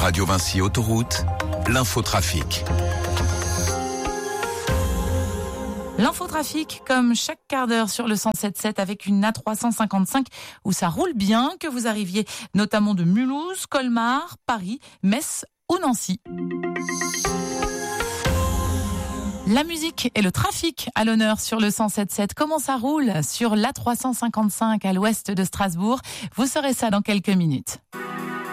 Radio Vinci Autoroute, l'infotrafic. L'infotrafic, comme chaque quart d'heure sur le 107.7 avec une A355 où ça roule bien, que vous arriviez notamment de Mulhouse, Colmar, Paris, Metz ou Nancy. La musique et le trafic à l'honneur sur le 107.7. Comment ça roule sur l'A355 à l'ouest de Strasbourg? Vous saurez ça dans quelques minutes.